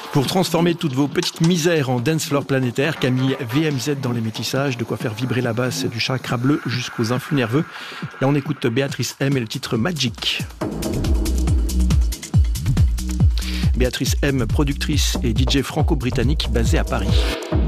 Pour transformer toutes vos petites misères en dance floor planétaire, Camille VMZ dans les métissages, de quoi faire vibrer la basse du chakra bleu jusqu'aux influx nerveux. Là, on écoute Béatrice M et le titre Magic. Béatrice M, productrice et DJ franco-britannique basée à Paris.